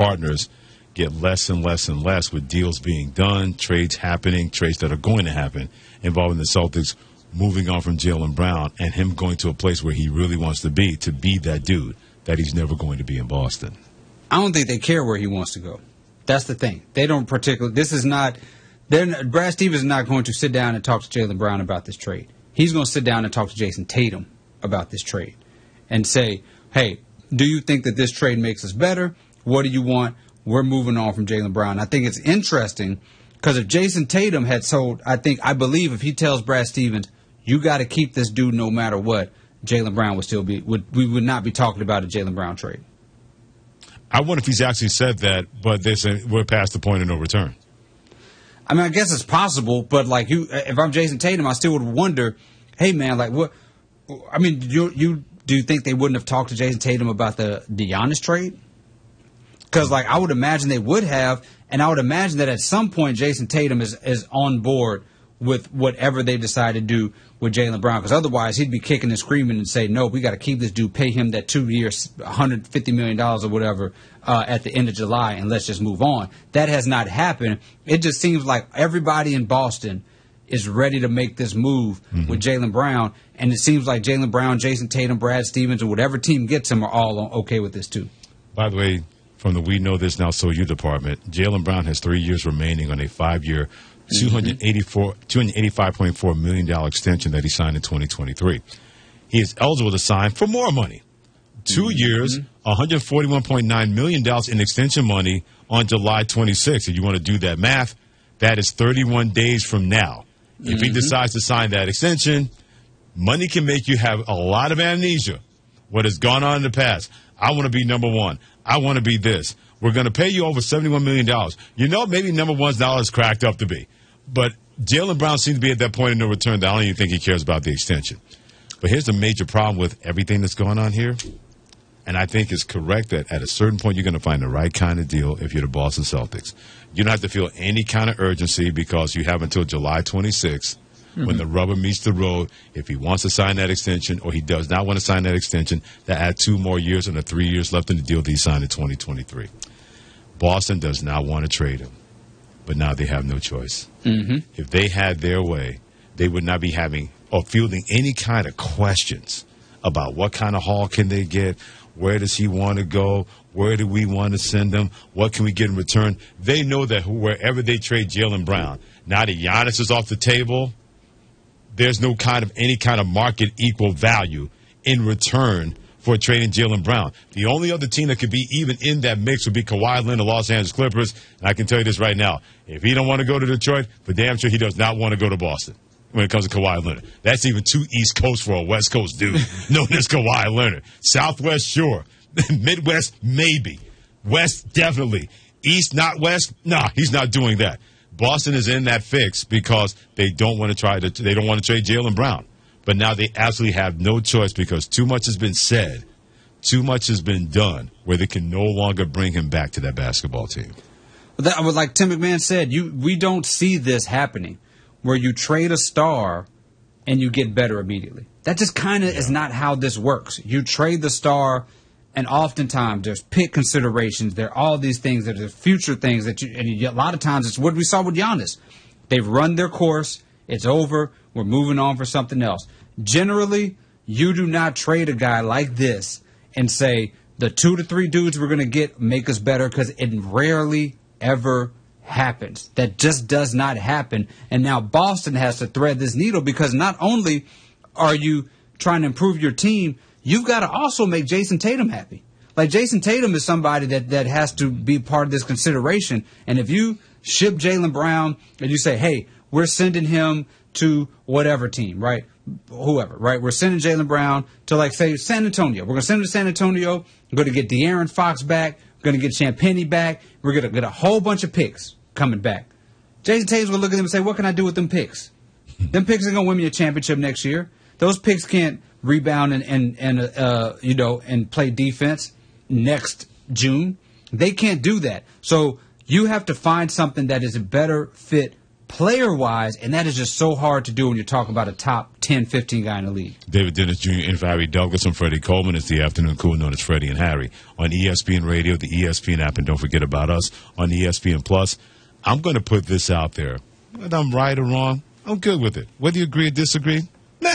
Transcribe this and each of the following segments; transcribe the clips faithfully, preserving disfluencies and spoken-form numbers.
partners get less and less and less with deals being done, trades happening, trades that are going to happen involving the Celtics moving on from Jaylen Brown and him going to a place where he really wants to be, to be that dude that he's never going to be in Boston. I don't think they care where he wants to go. That's the thing. They don't particularly. This is not. They're, Brad Stevens is not going to sit down and talk to Jaylen Brown about this trade. He's going to sit down and talk to Jason Tatum about this trade and say, hey, do you think that this trade makes us better? What do you want? We're moving on from Jaylen Brown. I think it's interesting because if Jason Tatum had told, I think, I believe if he tells Brad Stevens, you got to keep this dude no matter what, Jaylen Brown would still be, would we would not be talking about a Jaylen Brown trade. I wonder if he's actually said that, but they say we're past the point of no return. I mean, I guess it's possible, but like you, if I'm Jason Tatum, I still would wonder, hey man, like what? I mean, you you do you think they wouldn't have talked to Jason Tatum about the the Giannis trade? Because like I would imagine they would have, and I would imagine that at some point Jason Tatum is is on board with whatever they decide to do with Jaylen Brown. Because otherwise he'd be kicking and screaming and say, no, we got to keep this dude, pay him that two years, one hundred fifty million dollars or whatever uh, at the end of July, and let's just move on. That has not happened. It just seems like everybody in Boston is ready to make this move mm-hmm. with Jaylen Brown, and it seems like Jaylen Brown, Jason Tatum, Brad Stevens, or whatever team gets him are all okay with this too. By the way, from the We Know This Now So You department, Jaylen Brown has three years remaining on a five-year, two hundred eighty-four, two hundred eighty-five point four million dollars extension that he signed in twenty twenty-three. He is eligible to sign for more money. Two mm-hmm. years, one hundred forty-one point nine million dollars in extension money on July twenty-sixth. If you want to do that math, that is thirty-one days from now. If mm-hmm. he decides to sign that extension, money can make you have a lot of amnesia. What has gone on in the past. I want to be number one. I want to be this. We're going to pay you over seventy-one million dollars. You know, maybe number one's dollars cracked up to be. But Jaylen Brown seems to be at that point of no return that I don't even think he cares about the extension. But here's the major problem with everything that's going on here. And I think it's correct that at a certain point you're going to find the right kind of deal if you're the Boston Celtics. You don't have to feel any kind of urgency because you have until July twenty-sixth mm-hmm. when the rubber meets the road. If he wants to sign that extension or he does not want to sign that extension, that add two more years and the three years left in the deal that he signed in twenty twenty-three. Boston does not want to trade him, but now they have no choice. Mm-hmm. If they had their way, they would not be having or fielding any kind of questions about what kind of haul can they get, where does he want to go, where do we want to send him, what can we get in return. They know that wherever they trade Jaylen Brown, now that Giannis is off the table, there's no kind of any kind of market equal value in return for trading Jaylen Brown. The only other team that could be even in that mix would be Kawhi Leonard, the Los Angeles Clippers. And I can tell you this right now. If he don't want to go to Detroit, for damn sure he does not want to go to Boston when it comes to Kawhi Leonard. That's even too East Coast for a West Coast dude known as Kawhi Leonard. Southwest, sure. Midwest, maybe. West, definitely. East, not West? Nah, he's not doing that. Boston is in that fix because they don't want to try to, they don't want to trade Jaylen Brown. But now they absolutely have no choice because too much has been said, too much has been done, where they can no longer bring him back to that basketball team. That, like Tim McMahon said, you we don't see this happening, where you trade a star and you get better immediately. That just kind of yeah. is not how this works. You trade the star, and oftentimes there's pick considerations. There are all these things. There's future things that you. And you, a lot of times it's what we saw with Giannis. They've run their course. It's over. We're moving on for something else. Generally, you do not trade a guy like this and say the two to three dudes we're going to get make us better, because it rarely ever happens. That just does not happen. And now Boston has to thread this needle, because not only are you trying to improve your team, you've got to also make Jason Tatum happy. Like, Jason Tatum is somebody that, that has to be part of this consideration. And if you ship Jaylen Brown and you say, hey, we're sending him to whatever team, right? Whoever, right? We're sending Jaylen Brown to, like, say, San Antonio. We're going to send him to San Antonio. We're going to get De'Aaron Fox back. We're going to get Champagnie back. We're going to get a whole bunch of picks coming back. Jason Tatum's going to look at them and say, what can I do with them picks? Them picks are going to win me a championship next year. Those picks can't rebound and, and, and uh, you know, and play defense next June. They can't do that. So you have to find something that is a better fit player-wise, and that is just so hard to do when you're talking about a top ten, fifteen guy in the league. David Dennis Junior in for Harry Douglas and Freddie Coleman. It's the afternoon crew known as Freddie and Harry on E S P N Radio, the E S P N app, and don't forget about us on E S P N Plus. I'm going to put this out there. Whether I'm right or wrong, I'm good with it. Whether you agree or disagree, meh.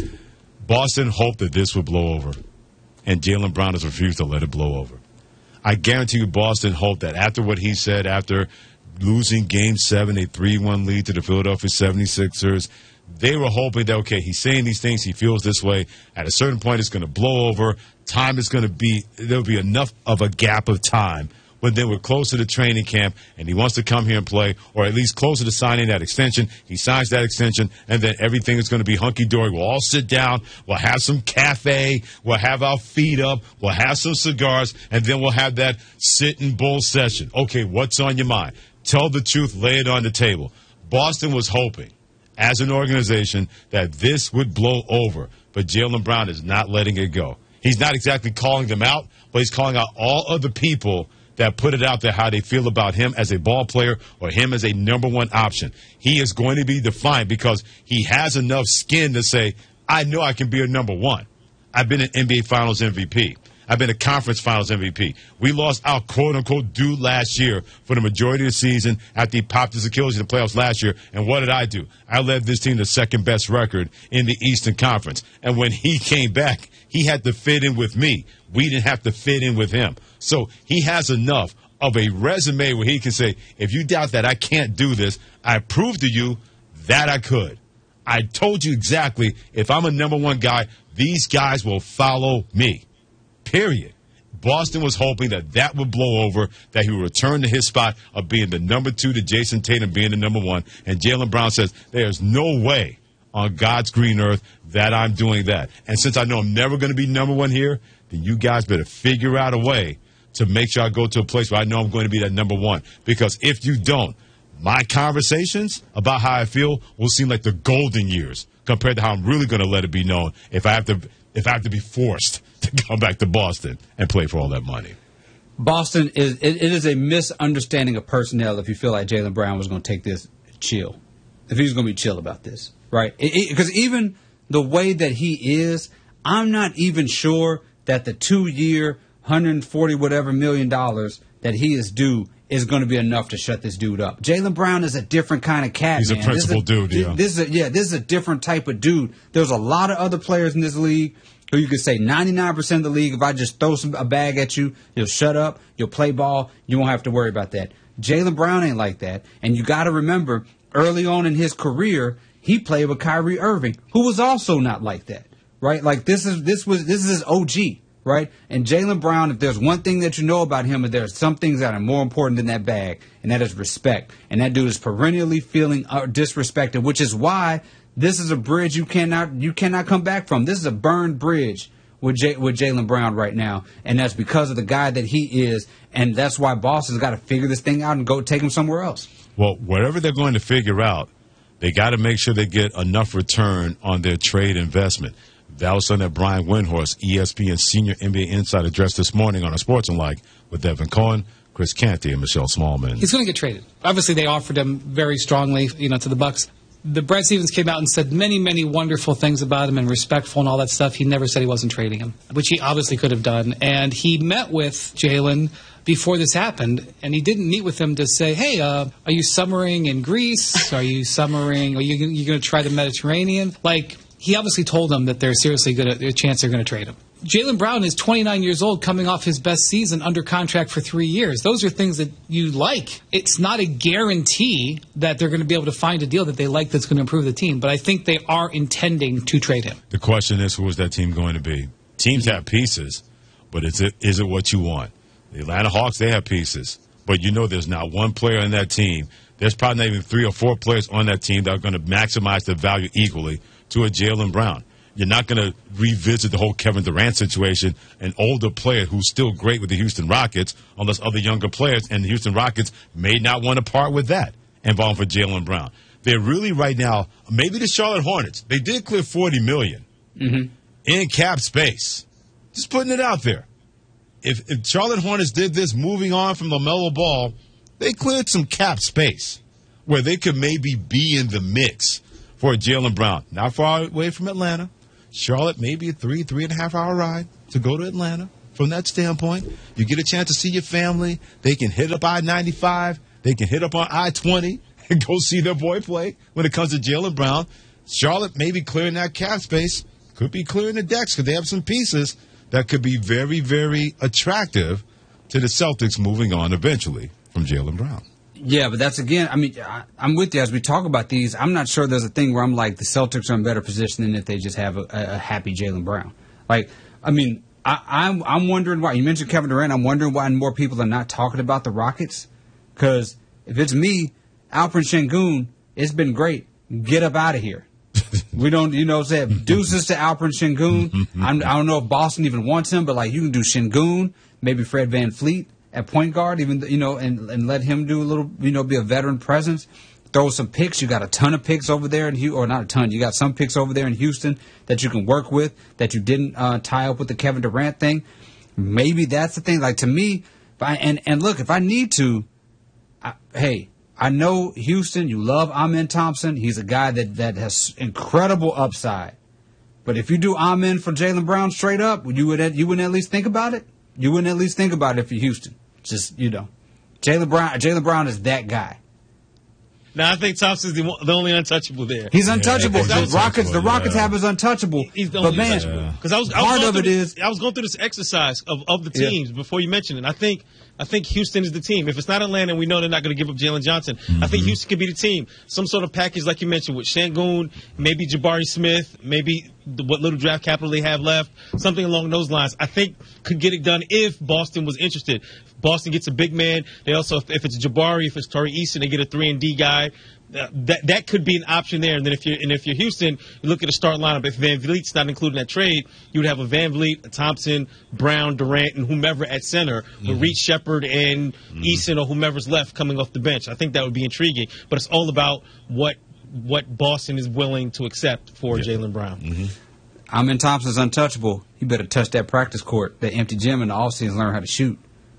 Boston hoped that this would blow over, and Jaylen Brown has refused to let it blow over. I guarantee you Boston hoped that after what he said, after losing Game seven, a three one lead to the Philadelphia seventy-sixers, they were hoping that, okay, he's saying these things, he feels this way. At a certain point, it's going to blow over. Time is going to be, there'll be enough of a gap of time. But then we're close to the training camp, and he wants to come here and play, or at least closer to signing that extension. He signs that extension, and then everything is going to be hunky-dory. We'll all sit down. We'll have some cafe. We'll have our feet up. We'll have some cigars, and then we'll have that sit-and-bull session. Okay, what's on your mind? Tell the truth. Lay it on the table. Boston was hoping, as an organization, that this would blow over, but Jaylen Brown is not letting it go. He's not exactly calling them out, but he's calling out all other people that put it out there how they feel about him as a ball player or him as a number one option. He is going to be defined because he has enough skin to say, I know I can be a number one. I've been an N B A Finals M V P. I've been a Conference Finals M V P. We lost our quote-unquote dude last year for the majority of the season after he popped his Achilles in the playoffs last year. And what did I do? I led this team to second-best record in the Eastern Conference. And when he came back, he had to fit in with me. We didn't have to fit in with him. So he has enough of a resume where he can say, if you doubt that I can't do this, I proved to you that I could. I told you exactly, if I'm a number one guy, these guys will follow me. Period. Boston was hoping that that would blow over, that he would return to his spot of being the number two to Jason Tatum being the number one. And Jaylen Brown says, there's no way on God's green earth that I'm doing that. And since I know I'm never going to be number one here, then you guys better figure out a way to make sure I go to a place where I know I'm going to be that number one. Because if you don't, my conversations about how I feel will seem like the golden years compared to how I'm really going to let it be known if I have to if I have to be forced to come back to Boston and play for all that money. Boston is it, it is a misunderstanding of personnel if you feel like Jaylen Brown was going to take this chill. If he's going to be chill about this, right? Because even the way that he is, I'm not even sure that the two-year, one hundred forty whatever million dollars that he is due is going to be enough to shut this dude up. Jaylen Brown is a different kind of cat. He's man. a principal this is a, dude, yeah. This is a, yeah, this is a different type of dude. There's a lot of other players in this league who you could say ninety-nine percent of the league, if I just throw some, a bag at you, you'll shut up, you'll play ball, you won't have to worry about that. Jaylen Brown ain't like that. And you got to remember, early on in his career, he played with Kyrie Irving, who was also not like that, right? Like this is this was this is his O G. Right? And Jaylen Brown, if there's one thing that you know about him, is there's some things that are more important than that bag, and that is respect. And that dude is perennially feeling uh, disrespected, which is why this is a bridge you cannot you cannot come back from. This is a burned bridge with J- with Jaylen Brown right now, and that's because of the guy that he is, and that's why Boston's got to figure this thing out and go take him somewhere else. Well, whatever they're going to figure out, they got to make sure they get enough return on their trade investment. That was something that Brian Windhorst, E S P N senior N B A insider, addressed this morning on a Sports and Like with Evan Cohen, Chris Canty, and Michelle Smallman. He's going to get traded. Obviously, they offered him very strongly, you know, to the Bucks. The Brad Stevens came out and said many, many wonderful things about him and respectful and all that stuff. He never said he wasn't trading him, which he obviously could have done. And he met with Jaylen before this happened, and he didn't meet with him to say, hey, uh, are you summering in Greece? Are you summering? Are you, you going to try the Mediterranean? Like, he obviously told them that they're seriously good at a chance they're going to trade him. Jaylen Brown is twenty-nine years old, coming off his best season under contract for three years. Those are things that you like. It's not a guarantee that they're going to be able to find a deal that they like that's going to improve the team, but I think they are intending to trade him. The question is, who is that team going to be? Teams have pieces, but is it is it what you want? The Atlanta Hawks, they have pieces, but you know there's not one player on that team. There's probably not even three or four players on that team that are going to maximize the value equally to a Jaylen Brown. You're not going to revisit the whole Kevin Durant situation, an older player who's still great with the Houston Rockets, unless other younger players, and the Houston Rockets may not want to part with that involved for Jaylen Brown. They're really right now, maybe the Charlotte Hornets, they did clear forty million dollars mm-hmm. in cap space. Just putting it out there. If, if Charlotte Hornets did this moving on from LaMelo Ball, they cleared some cap space. where they could maybe be in the mix for Jaylen Brown. Not far away from Atlanta. Charlotte, maybe a three, three and a half hour ride to go to Atlanta. From that standpoint, you get a chance to see your family. They can hit up I ninety-five. They can hit up on I twenty and go see their boy play when it comes to Jaylen Brown. Charlotte maybe clearing that cap space. Could be clearing the decks because they have some pieces that could be very, very attractive to the Celtics moving on eventually from Jaylen Brown. Yeah, but that's, again, I mean, I, I'm with you as we talk about these. I'm not sure there's a thing where I'm like, the Celtics are in better position than if they just have a, a happy Jaylen Brown. Like, I mean, I, I'm I'm wondering why. You mentioned Kevin Durant. I'm wondering why more people are not talking about the Rockets. Because if it's me, Alperen Sengun, it's been great. Get up out of here. We don't, you know, say deuces to Alperen Sengun. I'm, I don't know if Boston even wants him, but like you can do Sengun, maybe Fred VanVleet at point guard, even you know, and and let him do a little, you know, be a veteran presence. Throw some picks. You got a ton of picks over there in Houston, or not a ton. You got some picks over there in Houston that you can work with that you didn't uh, tie up with the Kevin Durant thing. Maybe that's the thing. Like to me, if I, and and look, if I need to, I, hey. I know Houston, you love Amen Thompson. He's a guy that, that has incredible upside. But if you do Amen for Jaylen Brown straight up, you would you wouldn't at least think about it? You wouldn't at least think about it if you're Houston. Just, you know. Jaylen Brown Jaylen Brown is that guy. Now, I think Thompson's the, the only untouchable there. He's untouchable. Yeah, the Rockets, the Rockets yeah. have his untouchable. He's the but only man, untouchable. Because I was, I was part going of it this, is I was going through this exercise of, of the teams Yeah. before you mentioned it. I think I think Houston is the team. If it's not Atlanta, we know they're not going to give up Jalen Johnson. Mm-hmm. I think Houston could be the team. Some sort of package, like you mentioned, with Sengun, maybe Jabari Smith, maybe the, what little draft capital they have left, something along those lines. I think could get it done if Boston was interested. If Boston gets a big man. They also, if, if it's Jabari, if it's Torrey Eason, they get a three and D guy. Uh, that that could be an option there. And then if you're and if you're Houston, you look at the start lineup. If VanVleet's not included in that trade, you would have a VanVleet, a Thompson, Brown, Durant, and whomever at center, mm-hmm. with Reed Shepherd and mm-hmm. Eason or whomever's left coming off the bench. I think that would be intriguing. But it's all about what what Boston is willing to accept for yeah. Jaylen Brown. Mm-hmm. Amen Thompson's untouchable. He better touch that practice court, that empty gym in the offseason, learn how to shoot.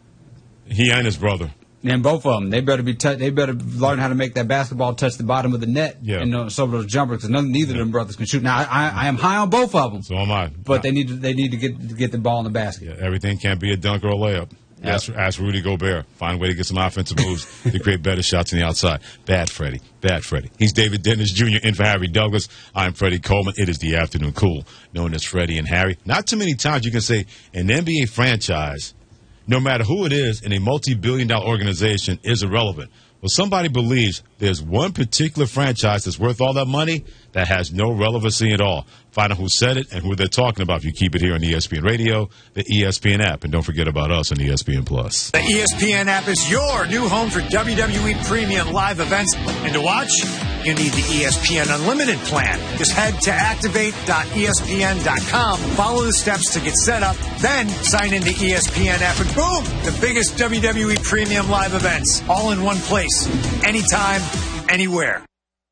He and his brother. And both of them, they better be. T- they better learn how to make that basketball touch the bottom of the net. Yeah. And uh, some of those jumpers, because neither yeah. of them brothers can shoot. Now, I, I, I am high on both of them. So am I. But they need to. They need to get to get the ball in the basket. Yeah, everything can't be a dunk or a layup. Yep. Ask, ask Rudy Gobert. Find a way to get some offensive moves to create better shots on the outside. Bad Freddie. Bad Freddie. He's David Dennis Junior in for Harry Douglas. I'm Freddie Coleman. It is the Afternoon Cool, known as Freddie and Harry. Not too many times you can say an N B A franchise, no matter who it is in a multi-billion dollar organization, is irrelevant. Well, somebody believes there's one particular franchise that's worth all that money that has no relevancy at all. Find out who said it and who they're talking about if you keep it here on E S P N Radio, the E S P N app, and don't forget about us on E S P N Plus. The E S P N app is your new home for W W E premium live events. And to watch, you need the E S P N Unlimited plan. Just head to activate dot E S P N dot com, follow the steps to get set up, then sign into E S P N app, and boom, the biggest W W E premium live events, all in one place, anytime, anywhere.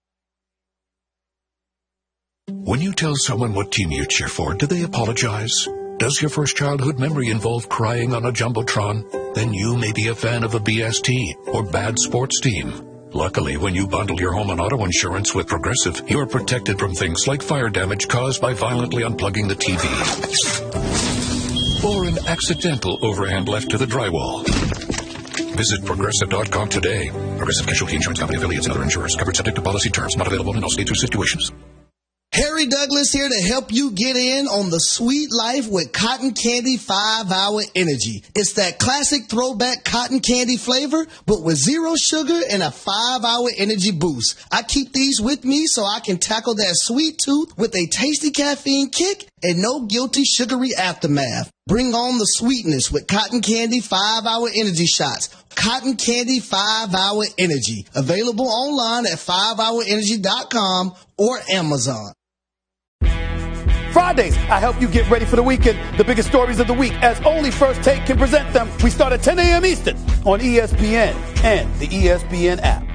When you tell someone what team you cheer for, do they apologize? Does your first childhood memory involve crying on a Jumbotron? Then you may be a fan of a B S T or bad sports team. Luckily, when you bundle your home and auto insurance with Progressive, you're protected from things like fire damage caused by violently unplugging the T V. Or an accidental overhand left to the drywall. Visit Progressive dot com today. Progressive Casualty Insurance Company affiliates and other insurers. Covered subject to policy terms. Not available in all states or situations. Harry Douglas here to help you get in on the sweet life with Cotton Candy five hour Energy. It's that classic throwback cotton candy flavor, but with zero sugar and a five hour energy boost. I keep these with me so I can tackle that sweet tooth with a tasty caffeine kick and no guilty sugary aftermath. Bring on the sweetness with Cotton Candy five hour Energy shots. Cotton Candy five hour Energy. Available online at five hour energy dot com or Amazon. Fridays, I help you get ready for the weekend. The biggest stories of the week, as only First Take can present them. We start at ten a.m. Eastern on E S P N and the E S P N app.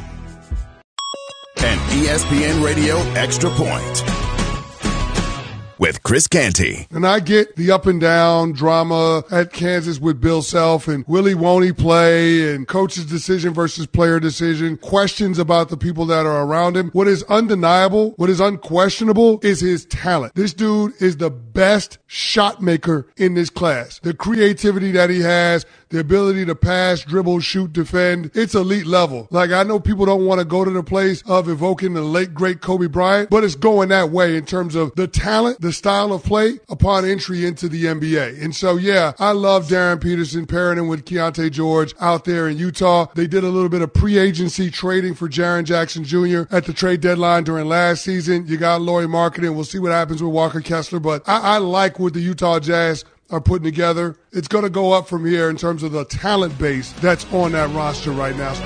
An E S P N Radio Extra Point. with Chris Canty. And I get the up and down drama at Kansas with Bill Self and Willie won't he play and coach's decision versus player decision, questions about the people that are around him. What is undeniable, what is unquestionable is his talent. This dude is the best shot maker in this class. The creativity that he has, the ability to pass, dribble, shoot, defend, it's elite level. Like, I know people don't want to go to the place of evoking the late, great Kobe Bryant, but it's going that way in terms of the talent, the style of play upon entry into the N B A. And so, yeah, I love Darren Peterson pairing him with Keontae George out there in Utah. They did a little bit of pre-agency trading for Jaren Jackson Junior at the trade deadline during last season. You got Lauri Markkanen. We'll see what happens with Walker Kessler, but I, I like what the Utah Jazz are putting together. It's going to go up from here in terms of the talent base that's on that roster right now.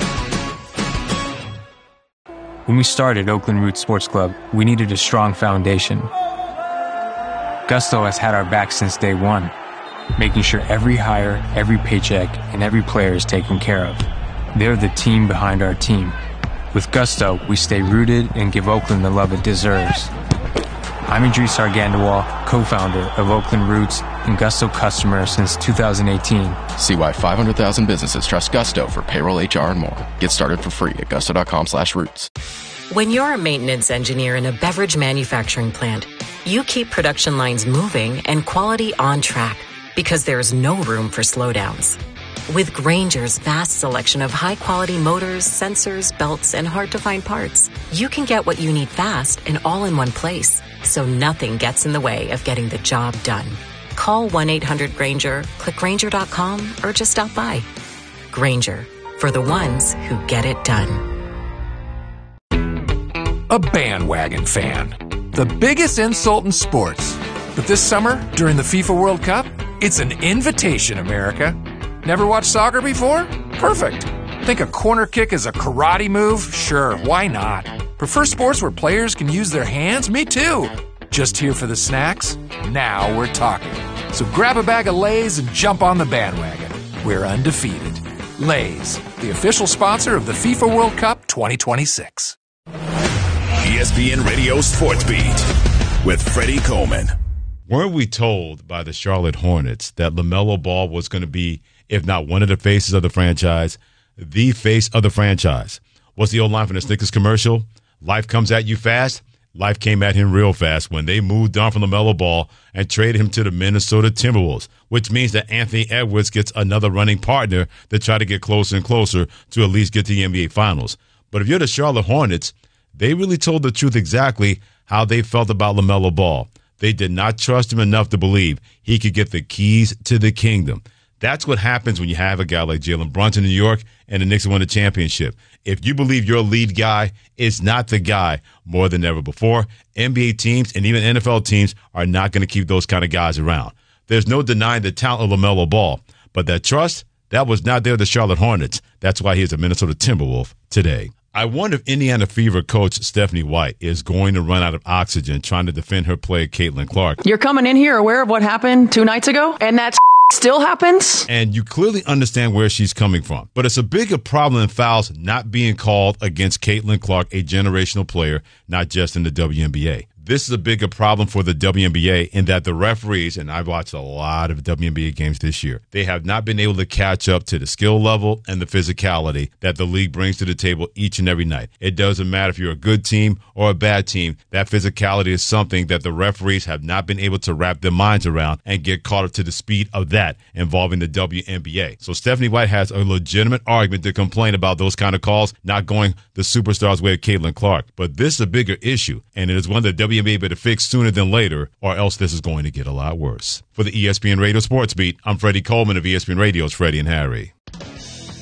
When we started Oakland Roots Sports Club, we needed a strong foundation. Gusto has had our back since day one, making sure every hire, every paycheck, and every player is taken care of. They're the team behind our team. With Gusto, we stay rooted and give Oakland the love it deserves. I'm Idris Argandawal, co-founder of Oakland Roots and Gusto customer since two thousand eighteen. See why five hundred thousand businesses trust Gusto for payroll, H R, and more. Get started for free at gusto.com slash roots. When you're a maintenance engineer in a beverage manufacturing plant, you keep production lines moving and quality on track because there's no room for slowdowns. With Grainger's vast selection of high-quality motors, sensors, belts, and hard-to-find parts, you can get what you need fast and all in one place, so nothing gets in the way of getting the job done. Call one eight hundred Grainger, click Grainger dot com, or just stop by. Grainger, for the ones who get it done. A bandwagon fan. The biggest insult in sports. But this summer, during the FIFA World Cup, it's an invitation, America. Never watched soccer before? Perfect. Think a corner kick is a karate move? Sure, why not? Prefer sports where players can use their hands? Me too. Just here for the snacks? Now we're talking. So grab a bag of Lay's and jump on the bandwagon. We're undefeated. Lay's, the official sponsor of the FIFA World Cup twenty twenty-six. E S P N Radio Sports Beat with Freddie Coleman. Weren't we told by the Charlotte Hornets that LaMelo Ball was going to be, if not one of the faces of the franchise, the face of the franchise? What's the old line from the Snickers commercial? Life comes at you fast. Life came at him real fast when they moved on from LaMelo Ball and traded him to the Minnesota Timberwolves, which means that Anthony Edwards gets another running partner to try to get closer and closer to at least get to the N B A Finals. But if you're the Charlotte Hornets, they really told the truth exactly how they felt about LaMelo Ball. They did not trust him enough to believe he could get the keys to the kingdom. That's what happens when you have a guy like Jalen Brunson in New York and the Knicks won the championship. If you believe your lead guy is not the guy more than ever before, N B A teams and even N F L teams are not going to keep those kind of guys around. There's no denying the talent of LaMelo Ball, but that trust, that was not there with the Charlotte Hornets. That's why he's a Minnesota Timberwolf today. I wonder if Indiana Fever coach Stephanie White is going to run out of oxygen trying to defend her player Caitlin Clark. You're coming in here aware of what happened two nights ago, and that's still happens? And you clearly understand where she's coming from. But it's a bigger problem than fouls not being called against Caitlin Clark, a generational player, not just in the W N B A. This is a bigger problem for the W N B A in that the referees, and I've watched a lot of W N B A games this year, they have not been able to catch up to the skill level and the physicality that the league brings to the table each and every night. It doesn't matter if you're a good team or a bad team. That physicality is something that the referees have not been able to wrap their minds around and get caught up to the speed of that involving the W N B A. So Stephanie White has a legitimate argument to complain about those kind of calls not going the superstar's way of Caitlin Clark. But this is a bigger issue, and it is one that W N B A better fix sooner than later, or else this is going to get a lot worse. For the E S P N Radio Sports Beat, I'm Freddie Coleman of E S P N Radio's Freddie and Harry.